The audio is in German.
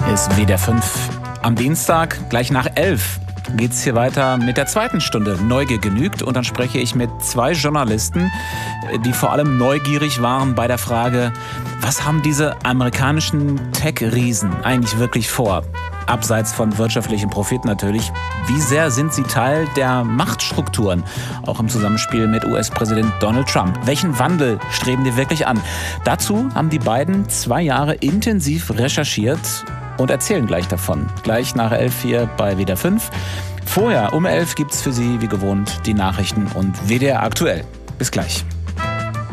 Ist WDR 5 am Dienstag, gleich nach 11 geht's hier weiter mit der zweiten Stunde Neugier genügt. Und dann spreche ich mit zwei Journalisten, die vor allem neugierig waren bei der Frage, was haben diese amerikanischen Tech-Riesen eigentlich wirklich vor? Abseits von wirtschaftlichem Profit natürlich. Wie sehr sind sie Teil der Machtstrukturen? Auch im Zusammenspiel mit US-Präsident Donald Trump. Welchen Wandel streben die wirklich an? Dazu haben die beiden 2 Jahre intensiv recherchiert und erzählen gleich davon. Gleich nach 11 hier bei WDR 5. Vorher um 11 gibt's für Sie wie gewohnt die Nachrichten und WDR aktuell. Bis gleich.